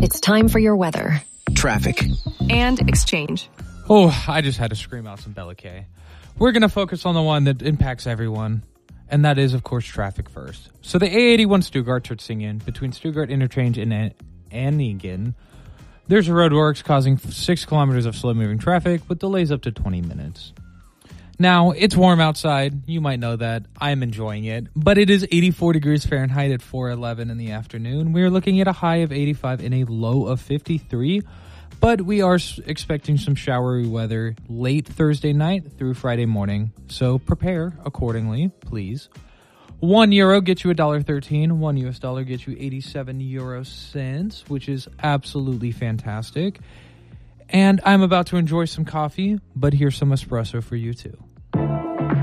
It's time for your weather. Traffic. And exchange. Oh, I just had to scream out some Bella K. We're going to focus on the one that impacts everyone, and that is, of course, traffic first. So the A81 Stuttgart-Tutzingen between Stuttgart Interchange and Anningen, there's roadworks causing 6 kilometers of slow-moving traffic with delays up to 20 minutes. Now, it's warm outside. You might know that. I'm enjoying it. But it is 84 degrees Fahrenheit at 4:11 in the afternoon. We are looking at a high of 85 and a low of 53. But we are expecting some showery weather late Thursday night through Friday morning. So prepare accordingly, please. €1 gets you $1.13. $1 gets you 87 euro cents, which is absolutely fantastic. And I'm about to enjoy some coffee, but here's some espresso for you too.